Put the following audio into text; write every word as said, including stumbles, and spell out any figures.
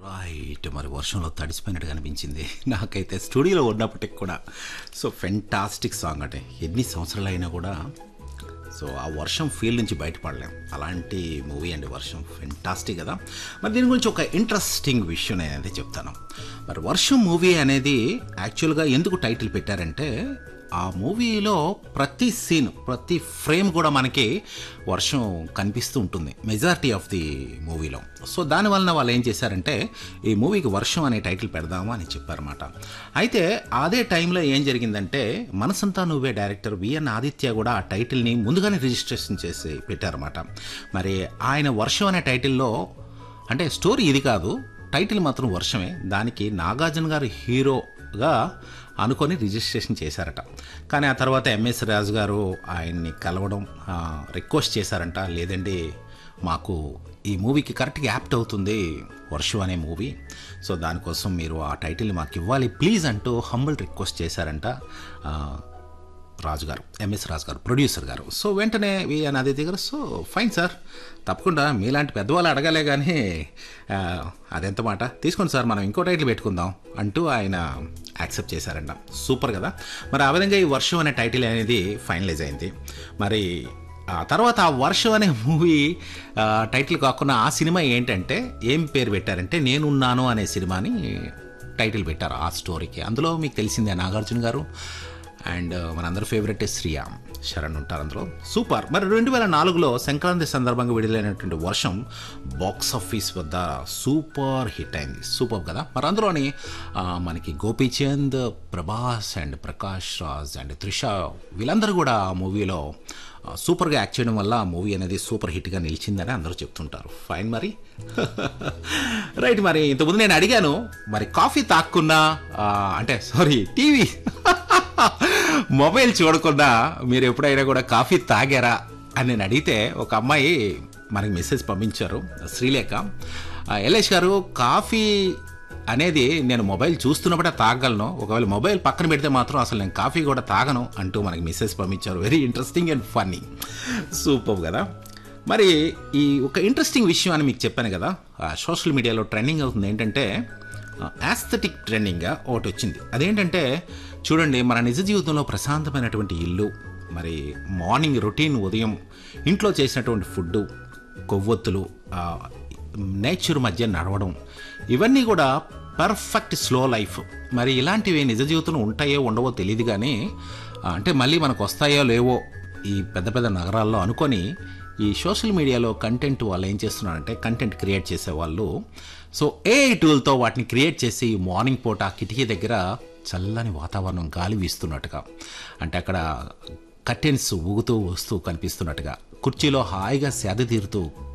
Right. మరి వర్షంలో తడిసిపోయినట్టుగా అనిపించింది నాకైతే స్టూడియోలో ఉన్నప్పటికి కూడా. సో ఫెంటాస్టిక్ సాంగ్ అంటే ఎన్ని సంవత్సరాలైనా కూడా సో ఆ వర్షం ఫీల్ నుంచి బయటపడలేం. అలాంటి మూవీ అండి వర్షం, ఫెంటాస్టిక్ కదా. మరి దీని గురించి ఒక ఇంట్రెస్టింగ్ విషయం నేనైతే చెప్తాను. మరి వర్షం మూవీ అనేది యాక్చువల్గా ఎందుకు టైటిల్ పెట్టారంటే ఆ మూవీలో ప్రతి సీన్ ప్రతి ఫ్రేమ్ కూడా మనకి వర్షం కనిపిస్తూ ఉంటుంది మెజారిటీ ఆఫ్ ది మూవీలో. సో దానివలన వాళ్ళు ఏం చేశారంటే ఈ మూవీకి వర్షం అనే టైటిల్ పెడదాము అని చెప్పారన్నమాట. అయితే అదే టైంలో ఏం జరిగిందంటే మనసంతా నువ్వే డైరెక్టర్ విఎన్ ఆదిత్య కూడా ఆ టైటిల్ని ముందుగానే రిజిస్ట్రేషన్ చేసి పెట్టారన్నమాట. మరి ఆయన వర్షం అనే టైటిల్లో అంటే స్టోరీ ఇది కాదు, టైటిల్ మాత్రం వర్షమే. దానికి నాగార్జున గారు హీరోగా అనుకొని రిజిస్ట్రేషన్ చేశారట. కానీ ఆ తర్వాత ఎంఎస్ రాజు గారు ఆయన్ని కలవడం రిక్వెస్ట్ చేశారంట, లేదండి మాకు ఈ మూవీకి కరెక్ట్గా యాప్ట్ అవుతుంది వర్షం అనే మూవీ, సో దానికోసం మీరు ఆ టైటిల్ని మాకు ఇవ్వాలి ప్లీజ్ అంటూ హంబుల్ రిక్వెస్ట్ చేశారంట రాజు గారు, ఎంఎస్ రాజు గారు ప్రొడ్యూసర్ గారు. సో వెంటనే విఎన్ ఆదిత్య గారు సో ఫైన్ సార్, తప్పకుండా మీలాంటి పెద్దవాళ్ళు అడగాలే కానీ అదెంత మాట, తీసుకోండి సార్ మనం ఇంకో టైటిల్ పెట్టుకుందాం అంటూ ఆయన యాక్సెప్ట్ చేశారంట. సూపర్ కదా. మరి ఆ విధంగా ఈ వర్షం అనే టైటిల్ అనేది ఫైనలైజ్ అయింది. మరి ఆ తర్వాత ఆ వర్షం అనే మూవీ టైటిల్ కాకుండా ఆ సినిమా ఏంటంటే ఏం పేరు పెట్టారంటే నేనున్నాను అనే సినిమాని టైటిల్ పెట్టారు ఆ స్టోరీకి. అందులో మీకు తెలిసిందే నాగార్జున గారు అండ్ మనందరి ఫేవరెట్ శ్రీయామ్ శరణ్ ఉంటారు అందులో. సూపర్. మరి రెండు వేల నాలుగులో సంక్రాంతి సందర్భంగా విడుదలైనటువంటి వర్షం బాక్స్ ఆఫీస్ వద్ద సూపర్ హిట్ అయింది. సూపర్ కదా. మరి అందులోని మనకి గోపీచంద్, ప్రభాస్ అండ్ ప్రకాష్ రాజ్ అండ్ త్రిష వీళ్ళందరూ కూడా ఆ మూవీలో సూపర్గా యాక్ట్ చేయడం వల్ల ఆ మూవీ అనేది సూపర్ హిట్గా నిలిచిందని అందరూ చెప్తుంటారు. ఫైన్. మరి రైట్. మరి ఇంతకుముందు నేను అడిగాను మరి కాఫీ తాక్కున్నా అంటే సారీ టీవీ మొబైల్ చూడకుండా మీరు ఎప్పుడైనా కూడా కాఫీ తాగారా అని నేను అడిగితే ఒక అమ్మాయి మనకి మెసేజ్ పంపించారు, శ్రీలేఖ. ఎల్ఎస్ గారు కాఫీ అనేది నేను మొబైల్ చూస్తున్నప్పుడే తాగలను, ఒకవేళ మొబైల్ పక్కన పెడితే మాత్రం అసలు నేను కాఫీ కూడా తాగను అంటూ మనకి మెసేజ్ పంపించారు. Very interesting and funny. Super కదా. మరి ఈ ఒక ఇంట్రెస్టింగ్ విషయం అని మీకు చెప్పాను కదా, సోషల్ మీడియాలో ట్రెండింగ్ అవుతుంది ఏంటంటే యాస్థెటిక్ ట్రెండింగ్గా ఒకటి వచ్చింది. అదేంటంటే చూడండి మన నిజ జీవితంలో ప్రశాంతమైనటువంటి ఇల్లు, మరి మార్నింగ్ రొటీన్ ఉదయం ఇంట్లో చేసినటువంటి ఫుడ్డు, కొవ్వొత్తులు, నేచర్ మధ్య నడవడం, ఇవన్నీ కూడా పర్ఫెక్ట్ స్లో లైఫ్. మరి ఇలాంటివి నిజ జీవితంలో ఉంటాయో ఉండవో తెలియదు కానీ అంటే మళ్ళీ మనకు వస్తాయో లేవో ఈ పెద్ద పెద్ద నగరాల్లో అనుకొని ఈ సోషల్ మీడియాలో కంటెంట్ వాళ్ళు ఏం చేస్తున్నారంటే కంటెంట్ క్రియేట్ చేసేవాళ్ళు సో ఏఐ టూల్తో వాటిని క్రియేట్ చేసి మార్నింగ్ పూట కిటికీ దగ్గర చల్లని వాతావరణం గాలి వీస్తున్నట్టుగా, అంటే అక్కడ కర్టెన్స్ ఊగుతూ వస్తూ కనిపిస్తున్నట్టుగా, కుర్చీలో హాయిగా సేద తీరుతూ